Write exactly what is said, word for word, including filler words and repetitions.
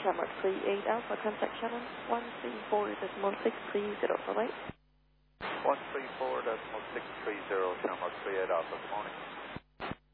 Shamrock three eight Alpha, contact channel one three four decimal six three zero, bye-bye. one three four decimal six three zero, Shamrock three eight Alpha, good morning.